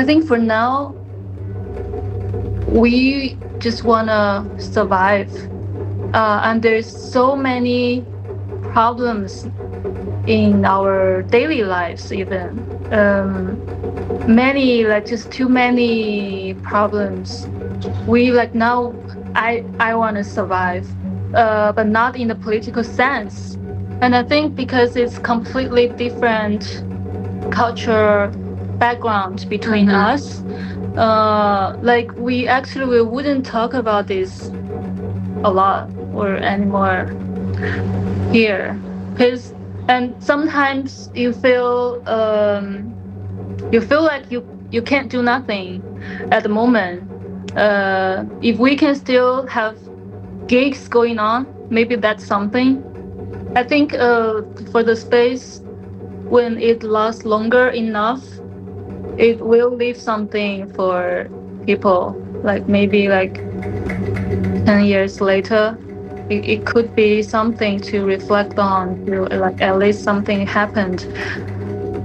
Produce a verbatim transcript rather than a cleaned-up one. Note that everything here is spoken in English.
think for now, we just wanna survive, uh, and there's so many problems in our daily lives. Even um, many, like just too many problems. We like now. I I want to survive, uh, but not in the political sense. And I think because it's completely different culture background between Mhm. us, uh, like we actually we wouldn't talk about this a lot or anymore here, because and sometimes you feel um, you feel like you you can't do nothing at the moment. Uh, if we can still have gigs going on, maybe that's something. I think uh, for the space, when it lasts longer enough, it will leave something for people. Like maybe like ten years later, it, it could be something to reflect on. To, like at least something happened.